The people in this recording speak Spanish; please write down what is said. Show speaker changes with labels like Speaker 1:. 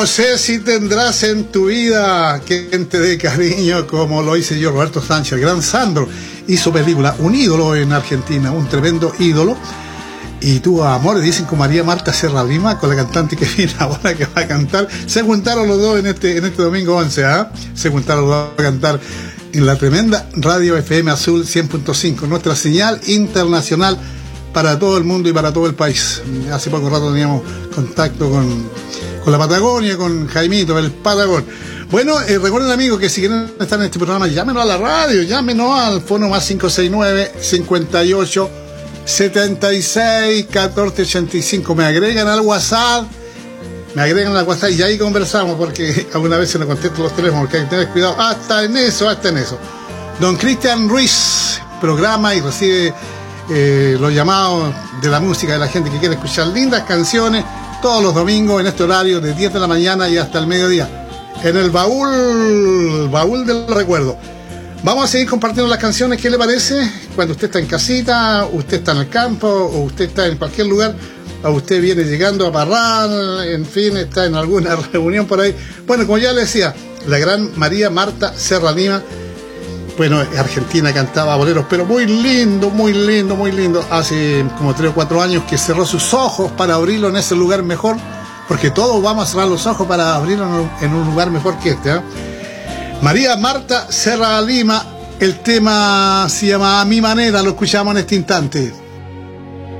Speaker 1: No sé si tendrás en tu vida quien te dé cariño como lo hice yo, Roberto Sánchez. El gran Sandro hizo película, un ídolo en Argentina, un tremendo ídolo. Y tuvo amores, dicen, con María Marta Serra Lima, con la cantante que viene ahora que va a cantar. Se juntaron los dos en este domingo 11, ¿ah? Se juntaron los dos a cantar en la tremenda Radio FM Azul 100.5, nuestra señal internacional para todo el mundo y para todo el país. Hace poco rato teníamos contacto con la Patagonia, con Jaimito, el Patagón. Bueno, recuerden, amigos, que si quieren estar en este programa, llámenos a la radio, llámenos al fono más 569 58 76 14 85. Me agregan al WhatsApp y ahí conversamos, porque alguna vez se nos contestan los teléfonos, porque hay que tener cuidado hasta en eso. Don Cristian Ruiz programa y recibe los llamados de la música de la gente que quiere escuchar lindas canciones todos los domingos en este horario de 10 de la mañana y hasta el mediodía, en el baúl del recuerdo. Vamos a seguir compartiendo las canciones. ¿Qué le parece? Cuando usted está en casita, usted está en el campo, o usted está en cualquier lugar, o usted viene llegando a Parral, en fin, está en alguna reunión por ahí. Bueno, como ya le decía, la gran María Marta Serra Lima, bueno, Argentina, cantaba boleros, pero muy lindo. Hace como 3 o 4 años que cerró sus ojos para abrirlo en ese lugar mejor, porque todos vamos a cerrar los ojos para abrirlo en un lugar mejor que este, ¿eh? María Marta Serra Lima, el tema se llama A Mi Manera, lo escuchamos en este instante.